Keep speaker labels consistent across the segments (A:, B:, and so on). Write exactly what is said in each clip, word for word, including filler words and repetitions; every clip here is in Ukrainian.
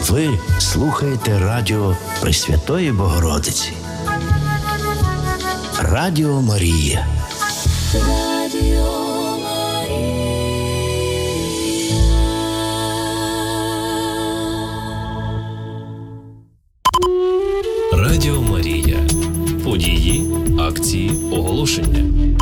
A: Ви слухаєте радіо Пресвятої Богородиці. Радіо Марія.
B: Радіо Марія.
C: Радіо Марія. Події, акції, оголошення.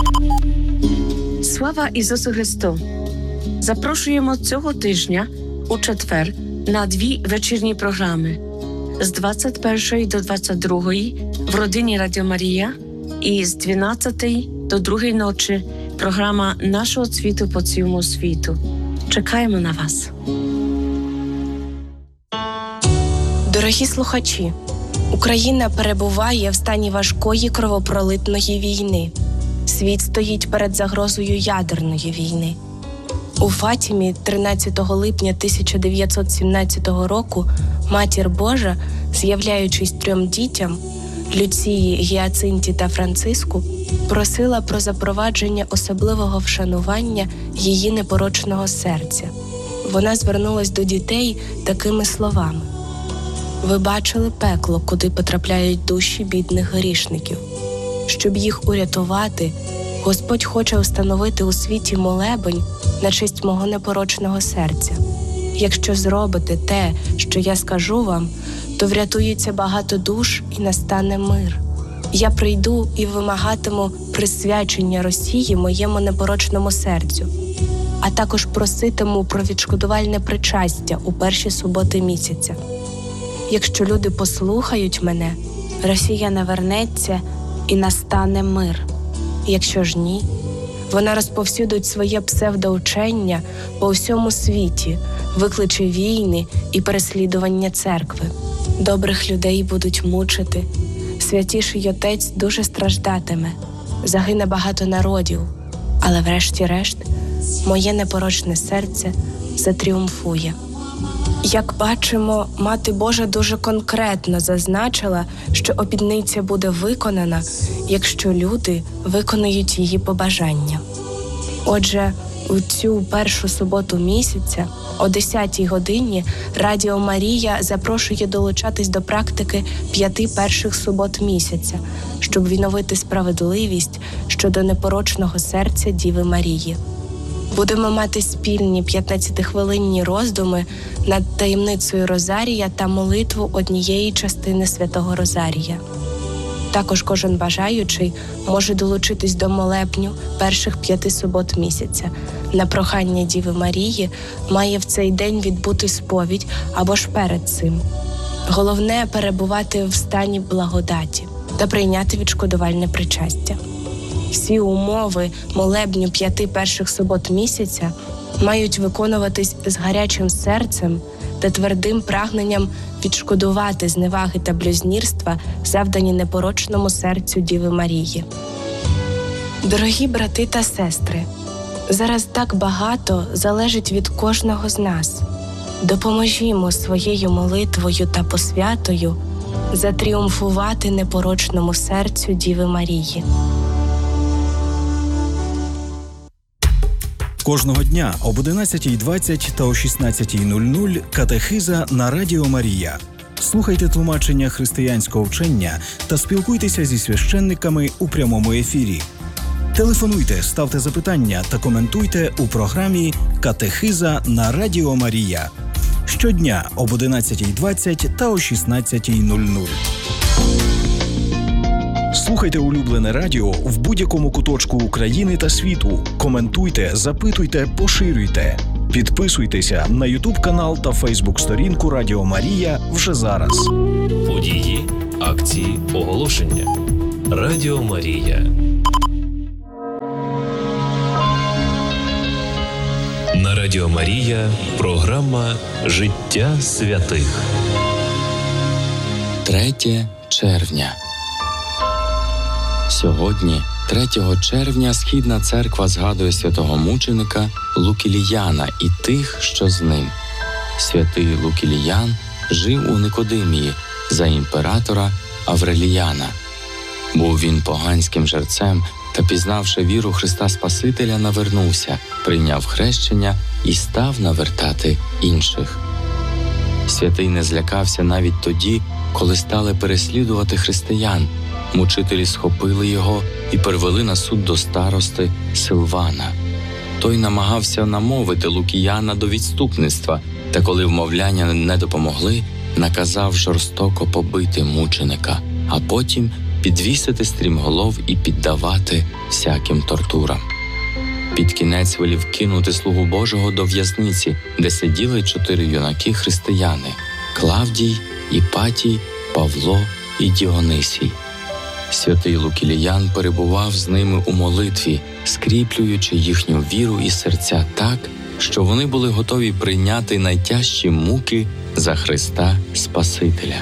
D: Слава Ісусу Христу! Запрошуємо цього тижня у четвер на дві вечірні програми з двадцять першої до двадцять другої в родині Радіо Марія і з дванадцятої до другої ночі програма нашого цвіту по цілому світу. Чекаємо на вас.
E: Дорогі слухачі, Україна перебуває в стані важкої кровопролитної війни. Світ стоїть перед загрозою ядерної війни. У Фатімі тринадцятого липня тисяча дев'ятсот сімнадцятого року Матір Божа, з'являючись трьом дітям – Люції, Гіацинті та Франциску, просила про запровадження особливого вшанування її непорочного серця. Вона звернулась до дітей такими словами: «Ви бачили пекло, куди потрапляють душі бідних грішників. Щоб їх урятувати, Господь хоче встановити у світі молебень на честь мого непорочного серця. Якщо зробите те, що я скажу вам, то врятується багато душ і настане мир. Я прийду і вимагатиму присвячення Росії моєму непорочному серцю, а також проситиму про відшкодувальне причастя у перші суботи місяця. Якщо люди послухають мене, Росія навернеться і настане мир. Якщо ж ні, вона розповсюдить своє псевдоучення по всьому світі, викличе війни і переслідування церкви. Добрих людей будуть мучити, святіший Отець дуже страждатиме, загине багато народів, але врешті-решт моє непорочне серце затріумфує». Як бачимо, Мати Божа дуже конкретно зазначила, що обітниця буде виконана, якщо люди виконають її побажання. Отже, у цю першу суботу місяця о десятій годині Радіо Марія запрошує долучатись до практики п'яти перших субот місяця, щоб відновити справедливість щодо непорочного серця Діви Марії. Будемо мати спільні п'ятнадцятихвилинні роздуми над таємницею Розарія та молитву однієї частини Святого Розарія. Також кожен бажаючий може долучитись до молебню перших п'яти субот місяця. На прохання Діви Марії має в цей день відбути сповідь або ж перед цим. Головне – перебувати в стані благодаті та прийняти відшкодувальне причастя. Всі умови молебню п'яти перших субот місяця мають виконуватись з гарячим серцем та твердим прагненням відшкодувати зневаги та блюзнірства, завдані непорочному серцю Діви Марії. Дорогі брати та сестри, зараз так багато залежить від кожного з нас. Допоможімо своєю молитвою та посвятою затріумфувати непорочному серцю Діви Марії.
F: Кожного дня об одинадцятій двадцять та о шістнадцятій нуль нуль катехиза на Радіо Марія. Слухайте тлумачення християнського вчення та спілкуйтеся зі священниками у прямому ефірі. Телефонуйте, ставте запитання та коментуйте у програмі «Катехиза на Радіо Марія». Щодня об одинадцятій двадцять та о шістнадцятій нуль нуль. Слухайте улюблене радіо в будь-якому куточку України та світу. Коментуйте, запитуйте, поширюйте. Підписуйтеся на ютуб-канал та фейсбук-сторінку Радіо Марія вже зараз.
C: Події, акції, оголошення. Радіо Марія. На Радіо Марія програма «Життя святих».
G: третє червня. Сьогодні, третього червня, Східна церква згадує святого мученика Лукіліяна і тих, що з ним. Святий Лукіліян жив у Никодимії за імператора Авреліяна. Був він поганським жерцем та, пізнавши віру Христа Спасителя, навернувся, прийняв хрещення і став навертати інших. Святий не злякався навіть тоді, коли стали переслідувати християн. Мучителі схопили його і перевели на суд до старости Силвана. Той намагався намовити Лукіяна до відступництва, та коли вмовляння не допомогли, наказав жорстоко побити мученика, а потім підвісити стрімголов і піддавати всяким тортурам. Під кінець велів кинути слугу Божого до в'язниці, де сиділи чотири юнаки-християни – Клавдій, Іпатій, Павло і Діонисій. Святий Лукіліян перебував з ними у молитві, скріплюючи їхню віру і серця так, що вони були готові прийняти найтяжчі муки за Христа Спасителя.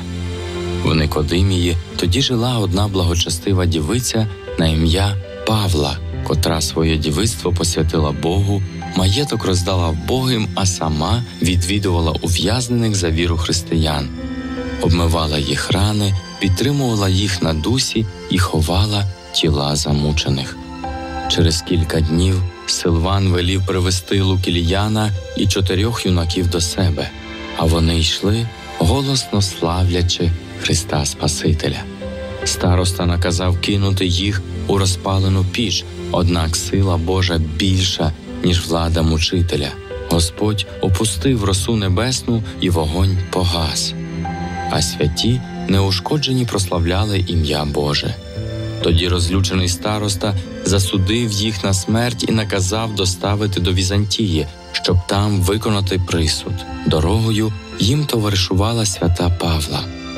G: В Никодимії тоді жила одна благочестива дівиця на ім'я Павла, котра своє дівицтво посвятила Богу, маєток роздала вбогим, а сама відвідувала ув'язнених за віру християн, обмивала їх рани, підтримувала їх на дусі і ховала тіла замучених. Через кілька днів Силван велів привести Лукіліяна і чотирьох юнаків до себе, а вони йшли, голосно славлячи Христа Спасителя. Староста наказав кинути їх у розпалену піч, однак сила Божа більша, ніж влада мучителя. Господь опустив росу небесну, і вогонь погас. А святі, неушкоджені, прославляли ім'я Боже. Тоді розлючений староста засудив їх на смерть і наказав доставити до Візантії, щоб там виконати присуд. Дорогою їм товаришувала свята Павла.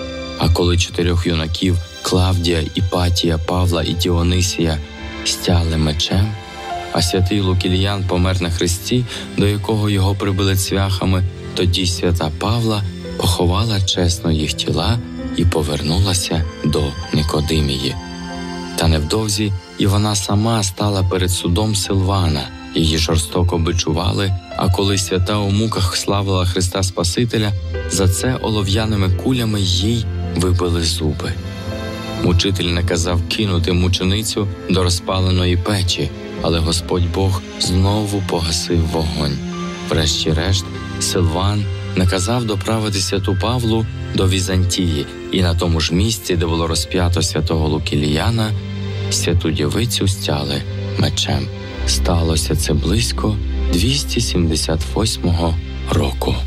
G: А коли чотирьох юнаків Клавдія, Іпатія, Павла і Діонисія стяли мечем, а святий Лукіліян помер на хресті, до якого його прибили цвяхами, тоді свята Павла поховала чесно їх тіла і повернулася до Никодимії. Та невдовзі і вона сама стала перед судом Силвана. Її жорстоко бичували, а коли свята у муках славила Христа Спасителя, за це олов'яними кулями їй вибили зуби. Мучитель наказав кинути мученицю до розпаленої печі, але Господь Бог знову погасив вогонь. Врешті-решт, Силван наказав доправити святу Павлу до Візантії, і на тому ж місці, де було розп'ято святого Лукіліяна, святу дівицю стяли мечем. Сталося це близько двісті сімдесят восьмого року.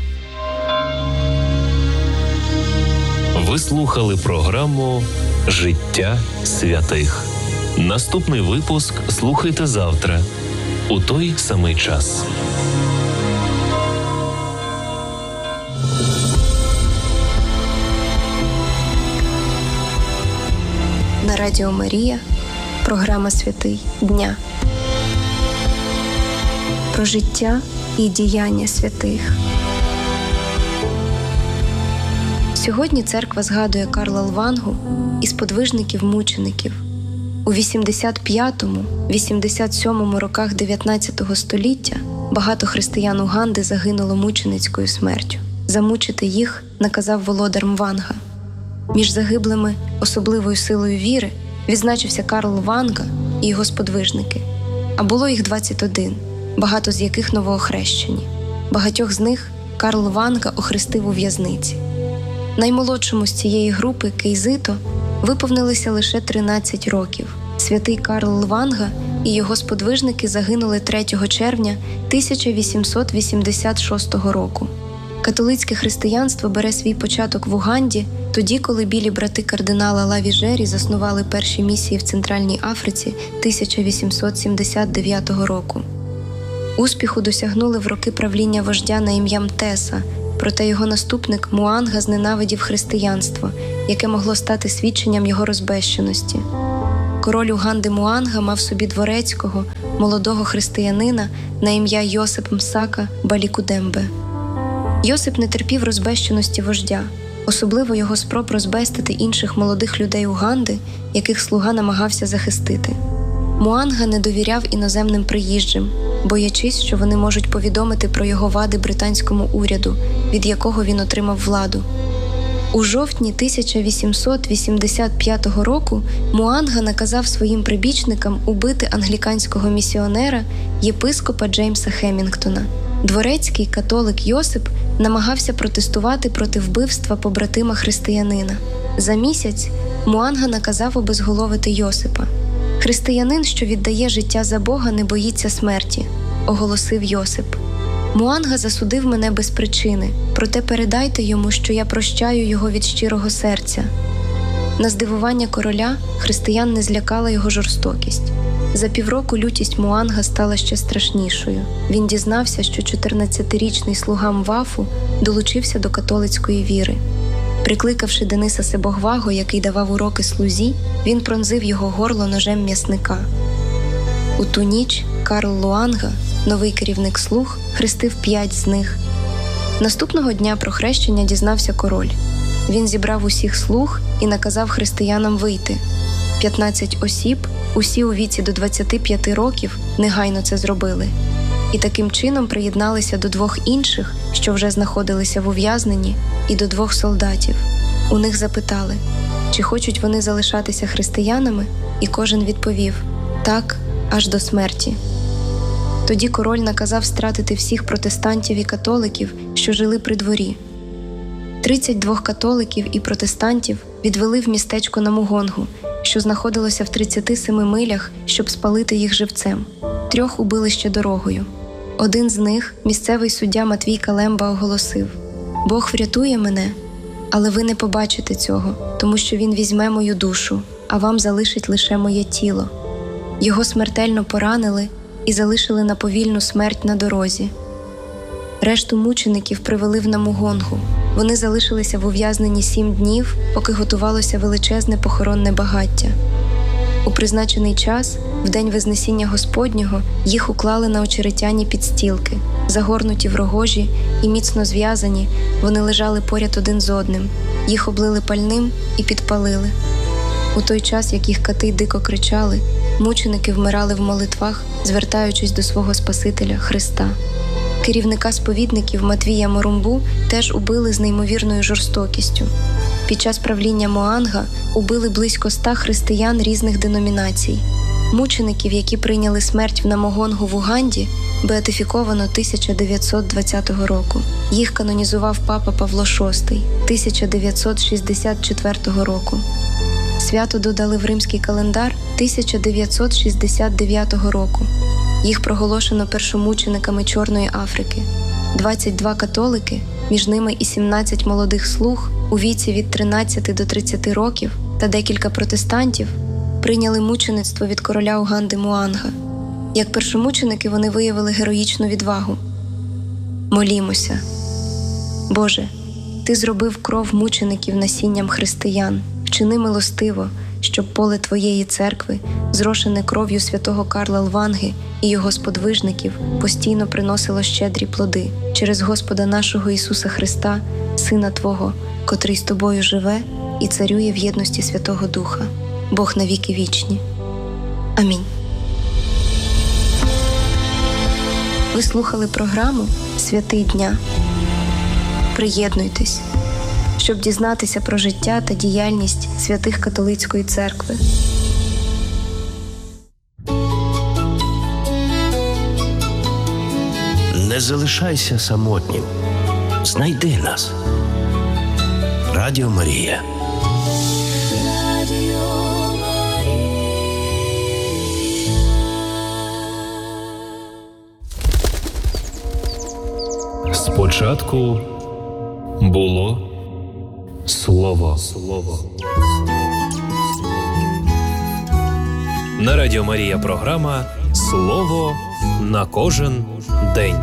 C: Ви слухали програму «Життя святих». Наступний випуск слухайте завтра у той самий час.
B: На Радіо Марія програма «Святий дня». Про життя і діяння святих. Сьогодні церква згадує Карла Лвангу із подвижників-мучеників. У вісімдесят п'ятому - вісімдесят сьомому роках дев'ятнадцятого століття багато християн Уганди загинуло мученицькою смертю. Замучити їх наказав володар Мванга. Між загиблими особливою силою віри відзначився Карл Лванга і його сподвижники. А було їх двадцять один, багато з яких новоохрещені. Багатьох з них Карл Лванга охрестив у в'язниці. Наймолодшому з цієї групи, Кейзито, виповнилося лише тринадцять років. Святий Карл Лванга і його сподвижники загинули третього червня тисяча вісімсот вісімдесят шостого року. Католицьке християнство бере свій початок в Уганді, тоді, коли білі брати кардинала Лавіжері заснували перші місії в Центральній Африці тисяча вісімсот сімдесят дев'ятого року. Успіху досягнули в роки правління вождя на ім'я Мтеса, проте його наступник Муанга зненавидів християнство, яке могло стати свідченням його розбещеності. Король Уганди Муанга мав собі дворецького, молодого християнина на ім'я Йосип Мсака Балікудембе. Йосип не терпів розбещеності вождя, особливо його спроб розбестити інших молодих людей Уганди, яких слуга намагався захистити. Муанга не довіряв іноземним приїжджим, боячись, що вони можуть повідомити про його вади британському уряду, від якого він отримав владу. У жовтні тисяча вісімсот вісімдесят п'ятого року Муанга наказав своїм прибічникам убити англіканського місіонера, єпископа Джеймса Хемінгтона. Дворецький католик Йосип намагався протестувати проти вбивства побратима християнина. За місяць Муанга наказав обезголовити Йосипа. «Християнин, що віддає життя за Бога, не боїться смерті», – оголосив Йосип. «Муанга засудив мене без причини, проте передайте йому, що я прощаю його від щирого серця». На здивування короля християн не злякала його жорстокість. За півроку лютість Муанга стала ще страшнішою. Він дізнався, що чотирнадцятирічний слуга Мвафу долучився до католицької віри. Прикликавши Дениса Себогваго, який давав уроки слузі, він пронзив його горло ножем м'ясника. У ту ніч Карл Луанга, новий керівник слуг, хрестив п'ять з них. Наступного дня про хрещення дізнався король. Він зібрав усіх слуг і наказав християнам вийти. П'ятнадцять осіб, усі у віці до двадцяти п'яти років, негайно це зробили. І таким чином приєдналися до двох інших, що вже знаходилися в ув'язненні, і до двох солдатів. У них запитали, чи хочуть вони залишатися християнами, і кожен відповів «так, аж до смерті». Тоді король наказав стратити всіх протестантів і католиків, що жили при дворі. Тридцять двох католиків і протестантів відвели в містечко Намугонгу, що знаходилося в тридцяти семи милях, щоб спалити їх живцем. Трьох убили ще дорогою. Один з них, місцевий суддя Матвій Калемба, оголосив: «Бог врятує мене, але ви не побачите цього, тому що він візьме мою душу, а вам залишить лише моє тіло». Його смертельно поранили і залишили на повільну смерть на дорозі. Решту мучеників привели в Намугонгу. Вони залишилися в ув'язненні сім днів, поки готувалося величезне похоронне багаття. У призначений час, в день Вознесіння Господнього, їх уклали на очеретяні підстілки. Загорнуті в рогожі і міцно зв'язані, вони лежали поряд один з одним. Їх облили пальним і підпалили. У той час, як їх кати дико кричали, мученики вмирали в молитвах, звертаючись до свого Спасителя Христа. Керівника сповідників Матвія Морумбу теж убили з неймовірною жорстокістю. Під час правління Муанга убили близько ста християн різних деномінацій. Мучеників, які прийняли смерть в Намугонгу в Уганді, беатифіковано тисяча дев'ятсот двадцятого року. Їх канонізував папа Павло шостий тисяча дев'ятсот шістдесят четвертого року. Свято додали в римський календар тисяча дев'ятсот шістдесят дев'ятого року. Їх проголошено першомучениками Чорної Африки. двадцять два католики, між ними і сімнадцять молодих слуг у віці від тринадцяти до тридцяти років та декілька протестантів прийняли мучеництво від короля Уганди Муанга. Як першомученики вони виявили героїчну відвагу. Молімося. Боже, Ти зробив кров мучеників насінням християн. Вчини милостиво, щоб поле Твоєї церкви, зрошене кров'ю святого Карла Лванги і його сподвижників, постійно приносило щедрі плоди через Господа нашого Ісуса Христа, Сина Твого, котрий з Тобою живе і царює в єдності Святого Духа, Бог навіки вічні. Амінь. Ви слухали програму «Святий дня». Приєднуйтесь, щоб дізнатися про життя та діяльність святих католицької церкви.
A: Не залишайся самотнім. Знайди нас. Радіо Марія.
C: Спочатку було Слово. Слово. На Радіо Марія програма «Слово на кожен день».